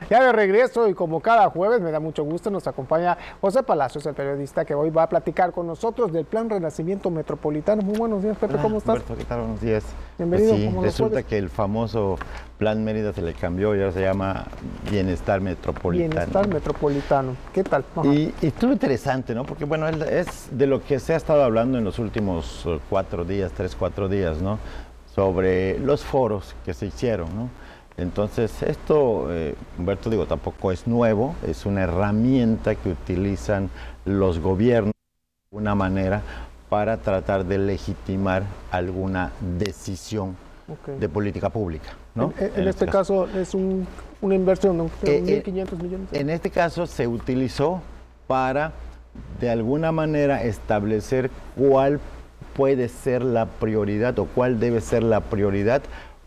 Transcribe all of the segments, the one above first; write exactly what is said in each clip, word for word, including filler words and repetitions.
Ya de regreso y como cada jueves me da mucho gusto, nos acompaña José Palacios, el periodista que hoy va a platicar con nosotros del Plan Renacimiento Metropolitano. Muy buenos días, Pepe, Hola, ¿cómo estás? Humberto, ¿qué tal? Buenos días. Bienvenido. Pues sí, ¿cómo nos resulta puedes? que el famoso Plan Mérida se le cambió y ahora se llama Bienestar Metropolitano. Bienestar Metropolitano. ¿Qué tal? Ajá. Y, y estuvo interesante, ¿no? Porque bueno, es de lo que se ha estado hablando en los últimos cuatro días, tres, cuatro días, ¿no? Sobre los foros que se hicieron, ¿no? Entonces, esto, eh, Humberto, digo, tampoco es nuevo, es una herramienta que utilizan los gobiernos de una manera para tratar de legitimar alguna decisión okay. de política pública, ¿no? En, en, en este, este caso, caso es un, una inversión de eh, mil quinientos millones. En este caso se utilizó para, de alguna manera, establecer cuál puede ser la prioridad o cuál debe ser la prioridad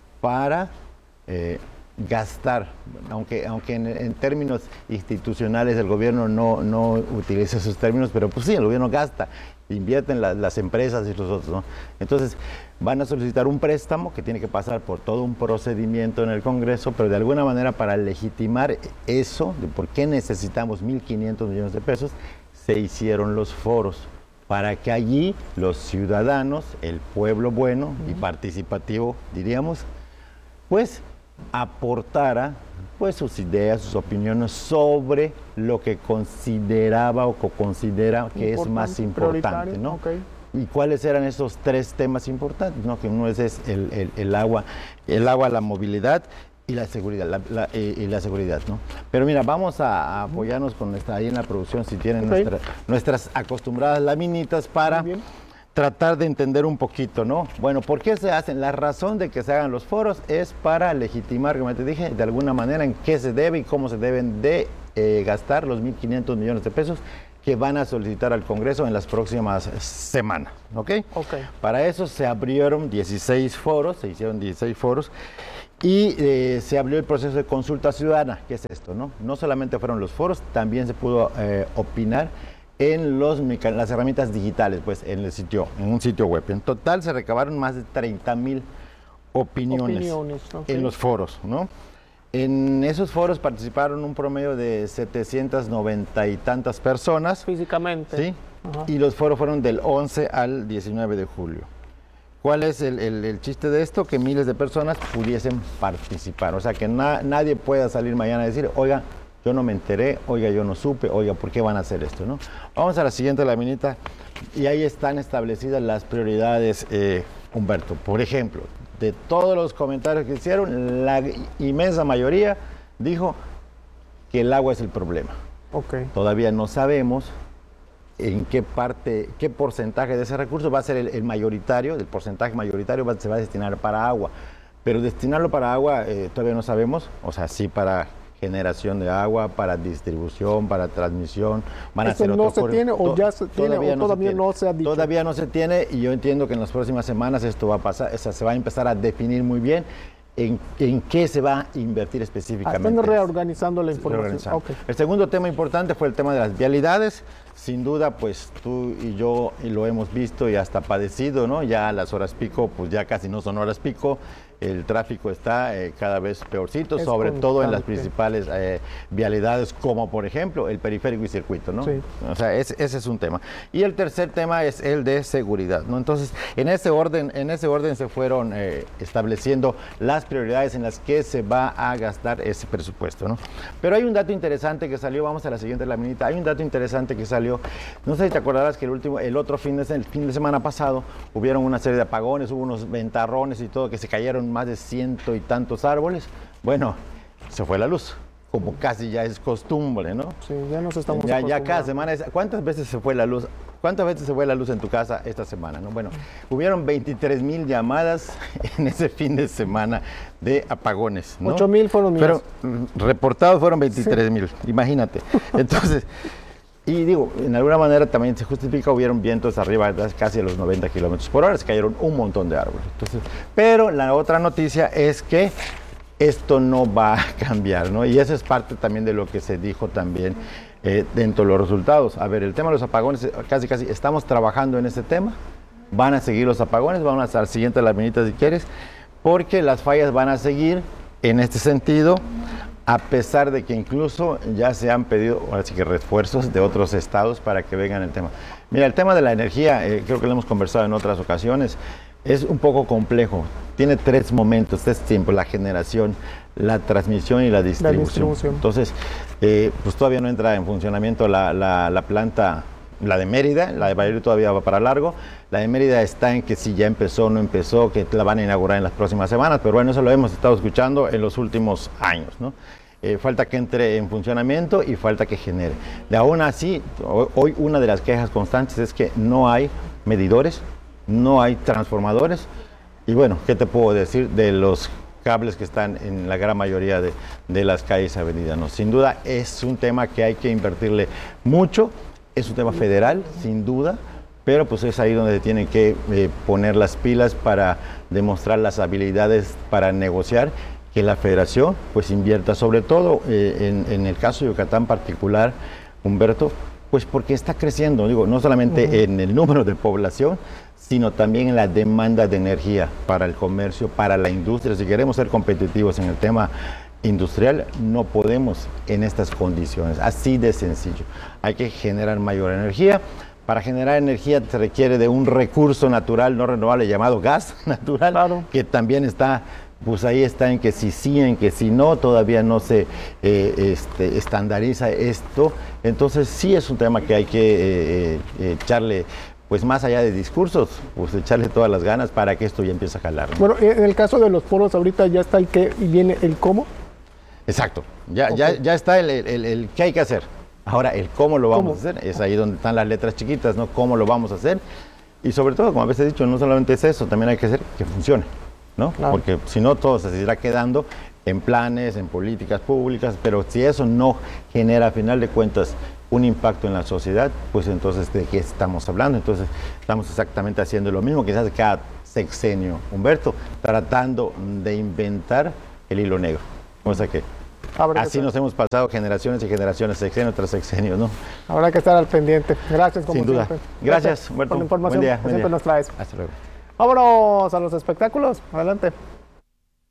para Eh, gastar, aunque, aunque en, en términos institucionales el gobierno no, no utiliza esos términos, pero pues sí, el gobierno gasta, invierte en la, las empresas y los otros, ¿no? Entonces van a solicitar un préstamo que tiene que pasar por todo un procedimiento en el Congreso, pero de alguna manera para legitimar eso, de por qué necesitamos mil quinientos millones de pesos, se hicieron los foros, para que allí los ciudadanos, el pueblo bueno y participativo, diríamos, pues aportara pues sus ideas, sus opiniones sobre lo que consideraba o que considera que es más importante, ¿no? Okay. Y cuáles eran esos tres temas importantes, ¿no? Que uno es, es el, el, el agua, el agua, la movilidad y la seguridad, la, la, eh, y la seguridad, ¿no? Pero mira, vamos a, a apoyarnos con nuestra, ahí en la producción, si tienen okay. nuestra, nuestras acostumbradas laminitas para tratar de entender un poquito, ¿no? Bueno, ¿por qué se hacen? La razón de que se hagan los foros es para legitimar, como te dije, de alguna manera en qué se debe y cómo se deben de eh, gastar los mil quinientos millones de pesos que van a solicitar al Congreso en las próximas semanas, ¿ok? Ok. Para eso se abrieron dieciséis foros, se hicieron dieciséis foros y eh, se abrió el proceso de consulta ciudadana. ¿Qué es esto, no? No solamente fueron los foros, también se pudo eh, opinar en los, las herramientas digitales, pues en el sitio, en un sitio web. En total se recabaron más de treinta mil opiniones, opiniones okay. en los foros, ¿no? En esos foros participaron un promedio de setecientas noventa y tantas personas. Físicamente. Sí. Ajá. Y los foros fueron del once al diecinueve de julio. ¿Cuál es el, el, el chiste de esto? Que miles de personas pudiesen participar. O sea, que na, nadie pueda salir mañana a decir, oiga, yo no me enteré, oiga, yo no supe, oiga, ¿por qué van a hacer esto, no? Vamos a la siguiente laminita y ahí están establecidas las prioridades, eh, Humberto. Por ejemplo, de todos los comentarios que hicieron, la inmensa mayoría dijo que el agua es el problema. Okay. Todavía no sabemos en qué parte, qué porcentaje de ese recurso va a ser el, el mayoritario, el porcentaje mayoritario va, se va a destinar para agua. Pero destinarlo para agua eh, todavía no sabemos, o sea, sí para generación de agua, para distribución, para transmisión, van a hacer no otro se for... tiene o ya se tiene todavía o no todavía se no se ha dicho. Todavía no se tiene y yo entiendo que en las próximas semanas esto va a pasar, o sea, se va a empezar a definir muy bien en, en qué se va a invertir específicamente. Están reorganizando la información. Okay. El segundo tema importante fue el tema de las vialidades. Sin duda, pues tú y yo y lo hemos visto y hasta padecido, ¿no? Ya las horas pico, pues ya casi no son horas pico. El tráfico está eh, cada vez peorcito, es sobre constante. Todo en las principales eh, vialidades, como por ejemplo el periférico y circuito, ¿no? Sí. O sea, ese, ese es un tema. Y el tercer tema es el de seguridad, ¿no? Entonces, en ese orden, en ese orden se fueron eh, estableciendo las prioridades en las que se va a gastar ese presupuesto, ¿no? Pero hay un dato interesante que salió, vamos a la siguiente laminita, hay un dato interesante que salió, no sé si te acordarás que el último, el otro fin de, el fin de semana pasado hubieron una serie de apagones, hubo unos ventarrones y todo que se cayeron más de ciento y tantos árboles. Bueno, se fue la luz, como casi ya es costumbre, ¿no? Sí, ya nos estamos ya, ya cada semana, es, ¿cuántas veces se fue la luz? ¿Cuántas veces se fue la luz en tu casa esta semana, no? Bueno, hubieron veintitrés mil llamadas en ese fin de semana de apagones, ¿no? ocho mil fueron míos. Pero reportados fueron veintitrés mil, sí. Imagínate. Entonces, y digo, en alguna manera también se justifica, hubieron vientos arriba casi a los noventa kilómetros por hora, se cayeron un montón de árboles. Entonces, pero la otra noticia es que esto no va a cambiar, ¿no? Y eso es parte también de lo que se dijo también eh, dentro de los resultados. A ver, el tema de los apagones, casi casi estamos trabajando en ese tema, van a seguir los apagones, vamos a estar al siguiente laminita si quieres, porque las fallas van a seguir en este sentido a pesar de que incluso ya se han pedido, ahora sí que refuerzos de otros estados para que vengan el tema. Mira, el tema de la energía, eh, creo que lo hemos conversado en otras ocasiones, es un poco complejo. Tiene tres momentos, tres tiempos: la generación, la transmisión y la distribución. La distribución. Entonces, eh, pues todavía no entra en funcionamiento la, la, la planta, la de Mérida, la de Valladolid todavía va para largo. La de Mérida está en que si ya empezó o no empezó, que la van a inaugurar en las próximas semanas, pero bueno, eso lo hemos estado escuchando en los últimos años, ¿no? Eh, falta que entre en funcionamiento y falta que genere. De aún así, hoy una de las quejas constantes es que no hay medidores, no hay transformadores, y bueno, ¿qué te puedo decir de los cables que están en la gran mayoría de, de las calles y avenidas, ¿no? Sin duda es un tema que hay que invertirle mucho, es un tema federal, sin duda, pero pues es ahí donde tienen que eh, poner las pilas para demostrar las habilidades para negociar, que la federación pues invierta, sobre todo eh, en, en el caso de Yucatán particular, Humberto, pues porque está creciendo, digo, no solamente uh-huh. en el número de población, sino también en la demanda de energía para el comercio, para la industria. Si queremos ser competitivos en el tema industrial, no podemos en estas condiciones, así de sencillo. Hay que generar mayor energía. Para generar energía se requiere de un recurso natural no renovable llamado gas natural, claro. que también está, pues ahí está en que si sí, en que si no, todavía no se eh, este, estandariza esto. Entonces sí es un tema que hay que eh, eh, echarle, pues más allá de discursos, pues echarle todas las ganas para que esto ya empiece a jalar, ¿no? Bueno, en el caso de los polos ahorita ya está el qué y viene el cómo. Exacto, ya, okay. ya, ya está el, el, el qué hay que hacer. Ahora, el cómo lo vamos ¿Cómo? a hacer, es ahí donde están las letras chiquitas, ¿no? Cómo lo vamos a hacer. Y sobre todo, como a veces he dicho, no solamente es eso, también hay que hacer que funcione, ¿no? Claro. Porque si no, todo se seguirá quedando en planes, en políticas públicas, pero si eso no genera, a final de cuentas, un impacto en la sociedad, pues entonces, ¿de qué estamos hablando? Entonces, estamos exactamente haciendo lo mismo que se hace cada sexenio, Humberto, tratando de inventar el hilo negro. O sea que Habrá así que nos hemos pasado generaciones y generaciones, sexenio tras sexenio, ¿no? Habrá que estar al pendiente. Gracias, como Sin duda. siempre. Gracias, Humberto. Por la información buen día, que buen siempre día. nos traes. Hasta luego. Vámonos a los espectáculos. Adelante.